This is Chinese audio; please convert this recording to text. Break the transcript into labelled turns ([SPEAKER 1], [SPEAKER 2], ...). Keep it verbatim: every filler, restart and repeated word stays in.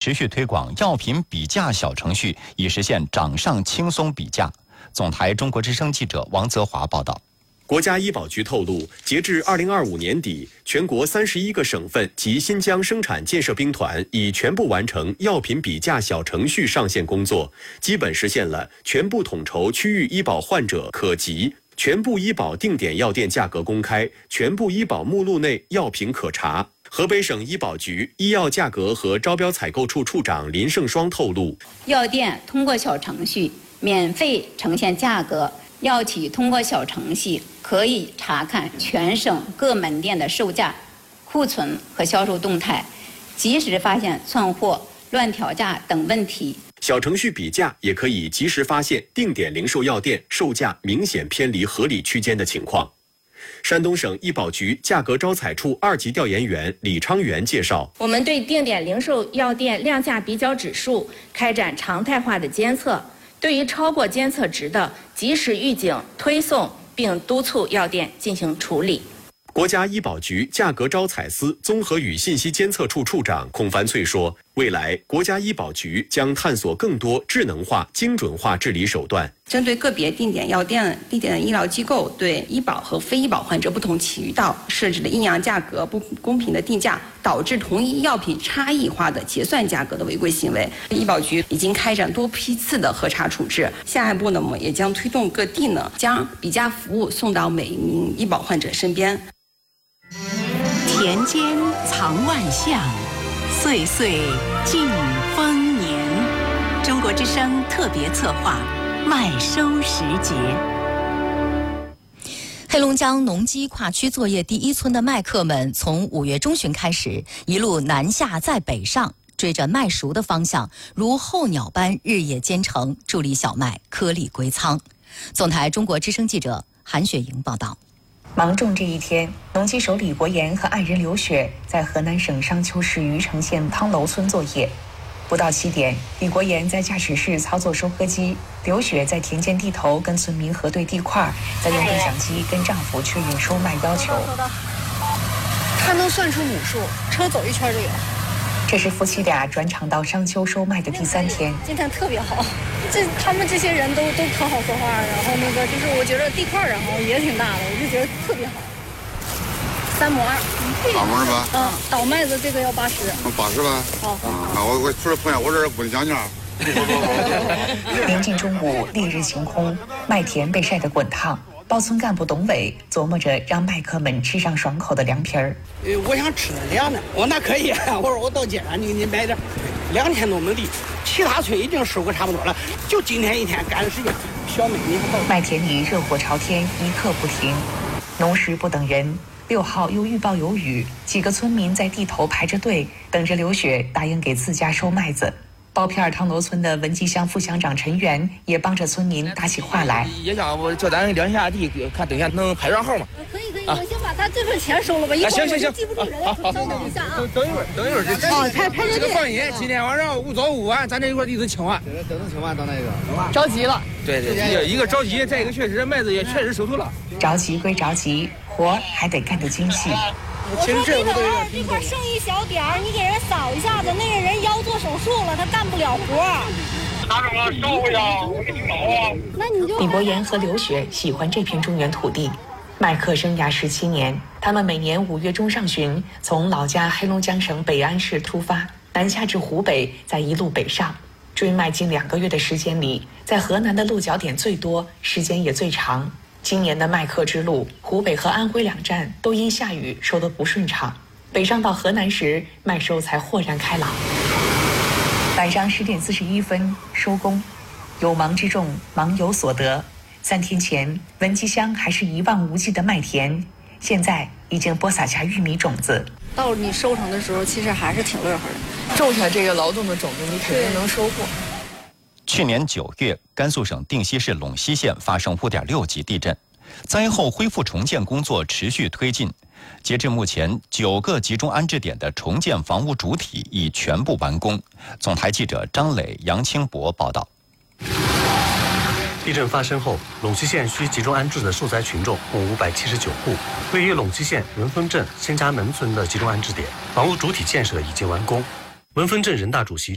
[SPEAKER 1] 持续推广药品比价小程序，以实现掌上轻松比价。总台中国之声记者王泽华报道。
[SPEAKER 2] 国家医保局透露，截至二零二五年底，全国三十一个省份及新疆生产建设兵团已全部完成药品比价小程序上线工作，基本实现了全部统筹区域医保患者可及、全部医保定点药店价格公开、全部医保目录内药品可查。河北省医保局医药价格和招标采购处处长林胜双透露，
[SPEAKER 3] 药店通过小程序免费呈现价格，药企通过小程序可以查看全省各门店的售价、库存和销售动态，及时发现窜货、乱调价等问题。
[SPEAKER 2] 小程序比价也可以及时发现定点零售药店售价明显偏离合理区间的情况。山东省医保局价格招采处二级调研员李昌元介绍，
[SPEAKER 4] 我们对定点零售药店量价比较指数开展常态化的监测，对于超过监测值的，及时预警推送，并督促药店进行处理。
[SPEAKER 2] 国家医保局价格招采司综合与信息监测处处长孔凡翠说，未来国家医保局将探索更多智能化、精准化治理手段，
[SPEAKER 5] 针对个别定点药店、定点医疗机构对医保和非医保患者不同渠道设置的阴阳价格、不公平的定价，导致同一药品差异化的结算价格的违规行为，医保局已经开展多批次的核查处置。下一步呢，我们也将推动各地呢将比价服务送到每一名医保患者身边。
[SPEAKER 6] 田间藏万象，岁岁尽丰年。中国之声特别策划麦收时节。
[SPEAKER 7] 黑龙江农机跨区作业第一村的麦客们，从五月中旬开始，一路南下再北上，追着麦熟的方向，如候鸟般日夜兼程，助力小麦颗粒归仓。总台中国之声记者韩雪莹报道。
[SPEAKER 8] 芒种这一天，农机手李国岩和爱人刘雪在河南省商丘市虞城县汤楼村作业。不到七点，李国岩在驾驶室操作收割机，刘雪在田间地头跟村民核对地块，再用对讲机跟丈夫确认收麦要求。
[SPEAKER 9] 他能算出亩数，车走一圈就有。
[SPEAKER 8] 这是夫妻俩转场到商丘收麦的第三天。
[SPEAKER 9] 今天特别好，这他们这些人都都可好说话，然后那个就是我觉得地块然后也挺大的，我就觉得特别好。三亩二，
[SPEAKER 10] 八亩是吧？
[SPEAKER 9] 嗯，倒麦子这个要八十。
[SPEAKER 10] 八十吧。好。啊，我我除了碰见我这儿不能讲价。
[SPEAKER 8] 临近中午，烈日晴空，麦田被晒得滚烫。包村干部董伟琢磨着让麦客们吃上爽口的凉皮儿。
[SPEAKER 11] 呃，我想吃凉的，我那可以。我说我到街上你你买点，两天都没地，其他村已经收过差不多了，就今天一天赶的时间。小麦你看到。
[SPEAKER 8] 麦田里热火朝天，一刻不停。农时不等人，六号又预报有雨，几个村民在地头排着队，等着刘雪答应给自家收麦子。包片儿汤楼村的文集乡副乡长陈元也帮着村民打起话来。
[SPEAKER 12] 也想我叫咱量下地，看等一下能排上号吗？
[SPEAKER 9] 可以可以，我先把他这份钱收了吧，一会儿我就记不住人。稍等一下啊。
[SPEAKER 12] 等一会儿，等一会儿。
[SPEAKER 9] 哦，排排着队。
[SPEAKER 12] 这个放心，今天晚上五早五晚，咱这一块地都清完。
[SPEAKER 10] 等等清完到那个。
[SPEAKER 9] 着急了。
[SPEAKER 12] 对对，一个着急，再一个确实麦子也确实收透了。
[SPEAKER 8] 着急归着急，活还得干得精细。
[SPEAKER 9] 我说这头啊，这块剩一小点儿，你给人扫一下子。那个人腰做手术了，他干不了活。
[SPEAKER 10] 拿着我收回去，我给你搞啊。
[SPEAKER 9] 那你就。
[SPEAKER 8] 李博言和刘雪喜欢这片中原土地，麦客生涯十七年，他们每年五月中上旬从老家黑龙江省北安市出发，南下至湖北，再一路北上，追麦近两个月的时间里，在河南的落脚点最多，时间也最长。今年的麦客之路，湖北和安徽两站都因下雨收得不顺畅，北上到河南时，麦收才豁然开朗。晚上十点四十一分收工，有忙之众，忙有所得。三天前，文集乡还是一望无际的麦田，现在已经播撒下玉米种子。
[SPEAKER 9] 到你收成的时候，其实还是挺乐呵的。
[SPEAKER 13] 种下这个劳动的种子，你肯定能收获。
[SPEAKER 1] 去年九月，甘肃省定西市陇西县发生五点六级地震，灾后恢复重建工作持续推进。截至目前，九个集中安置点的重建房屋主体已全部完工。总台记者张磊、杨清博报道。
[SPEAKER 14] 地震发生后，陇西县需集中安置的受灾群众共五百七十九户。位于陇西县文峰镇仙家门村的集中安置点，房屋主体建设已经完工。文峰镇人大主席